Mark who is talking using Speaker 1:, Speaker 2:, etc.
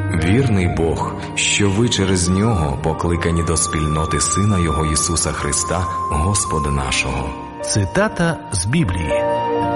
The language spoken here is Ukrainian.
Speaker 1: Вірний Бог, що ви через Нього покликані до спільноти Сина Його Ісуса Христа, Господа нашого.
Speaker 2: Цитата з Біблії.